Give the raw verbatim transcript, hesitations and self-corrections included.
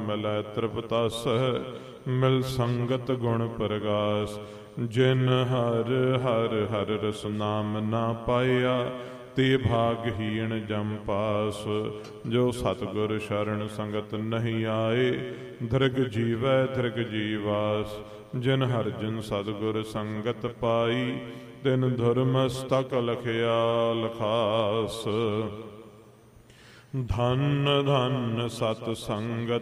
ਮਿਲੈ ਤ੍ਰਿਪਤਸ, ਮਿਲ ਸੰਗਤ ਗੁਣ ਪ੍ਰਗਾਸ। ਜਿਨ ਹਰ ਹਰ ਹਰ ਰਸ ਨਾਮ ਨਾ ਪਾਇਆ, ਤੇ ਭਾਗਹੀਣ ਜਮ ਪਾਸ। ਜੋ ਸਤਿਗੁਰ ਸ਼ਰਨ ਸੰਗਤ ਨਹੀਂ ਆਏ, ਧ੍ਰਿਗ ਜੀਵੈ ਧ੍ਰਿਗ ਜੀਵਾਸ। ਜਿਨ ਹਰ ਜਨ ਸਤਿਗੁਰ ਸੰਗਤ ਪਾਈ, ਤਿਨ ਧੁਰ ਮਸਤਕ ਲਖਿਆ ਲਖਾਸ। ਧਨ ਧਨ ਸਤ ਸੰਗਤ